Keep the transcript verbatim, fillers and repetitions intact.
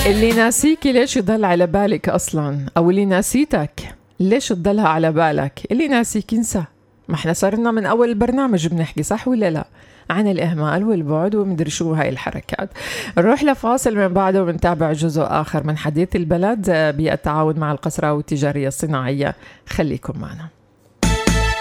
اللي ناسيكي ليش يضل على بالك أصلا؟ أو اللي ناسيتك ليش تضلها على بالك؟ اللي ناسيك ينسى. ما احنا صرنا من أول البرنامج بنحكي، صح ولا لا؟ عن الإهمال والبعد ومدري شو هاي الحركات. نروح لفاصل، من بعده بنتابع جزء آخر من حديث البلد بالتعاون مع القصراوي التجارية الصناعية. خليكم معنا.